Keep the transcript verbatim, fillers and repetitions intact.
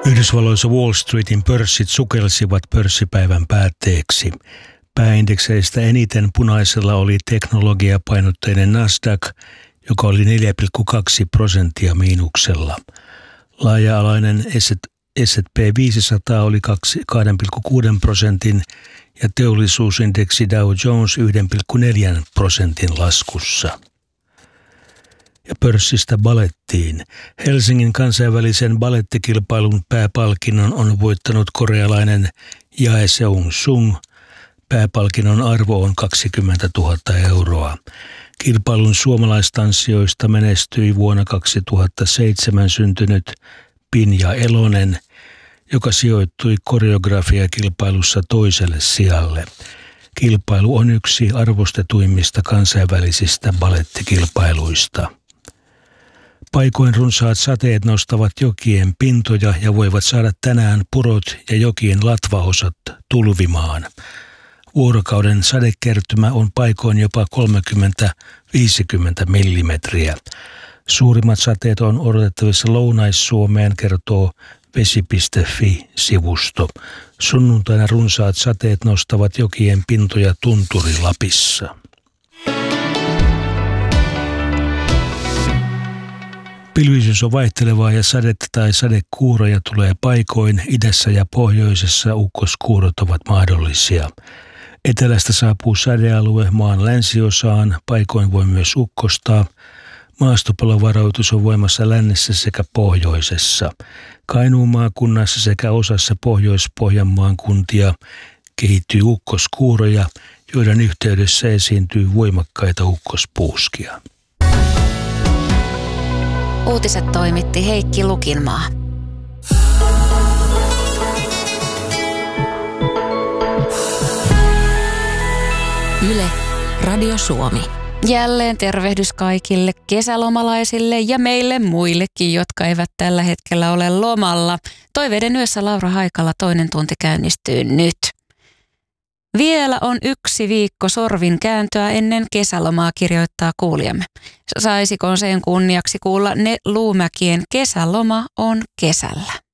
Yhdysvalloissa Wall Streetin pörssit sukelsivat pörssipäivän päätteeksi. Pääindekseistä eniten punaisella oli teknologiapainotteinen Nasdaq, joka oli neljä pilkku kaksi prosenttia miinuksella. Laaja-alainen S and P viisisataa oli kaksi pilkku kuusi prosentin ja teollisuusindeksi Dow Jones yksi pilkku neljä prosentin laskussa. Ja pörssistä balettiin. Helsingin kansainvälisen balettikilpailun pääpalkinnon on voittanut korealainen Jae Seung-sung. Pääpalkinnon arvo on kaksikymmentätuhatta euroa. Kilpailun suomalaistanssijoista menestyi vuonna kaksituhattaseitsemän syntynyt Pinja Elonen, joka sijoittui koreografiakilpailussa toiselle sijalle. Kilpailu on yksi arvostetuimmista kansainvälisistä balettikilpailuista. Paikoin runsaat sateet nostavat jokien pintoja ja voivat saada tänään purot ja jokien latvaosat tulvimaan. Vuorokauden sadekertymä on paikoin jopa kolmekymmentä viisikymmentä millimetriä. Suurimmat sateet on odotettavissa Lounais-Suomeen, kertoo vesi piste fi-sivusto. Sunnuntaina runsaat sateet nostavat jokien pintoja Tunturi-Lapissa. Pilvisyys on vaihtelevaa ja sadetta tai sadekuuroja tulee paikoin. Idässä ja pohjoisessa ukkoskuurot ovat mahdollisia. Etelästä saapuu sadealue maan länsiosaan, paikoin voi myös ukkostaa. Maastopalovaroitus on voimassa lännessä sekä pohjoisessa. Kainuun maakunnassa sekä osassa Pohjois-Pohjanmaan kuntia kehittyy ukkoskuuroja, joiden yhteydessä esiintyy voimakkaita ukkospuuskia. Uutiset toimitti Heikki Lukinmaa. Yle, Radio Suomi. Jälleen tervehdys kaikille kesälomalaisille ja meille muillekin, jotka eivät tällä hetkellä ole lomalla. Toiveiden yössä Laura Haikala toinen tunti käynnistyy nyt. Vielä on yksi viikko sorvin kääntöä ennen kesälomaa, kirjoittaa kuulijamme. Saisiko sen kunniaksi kuulla ne Luumäkien kesäloma on kesällä?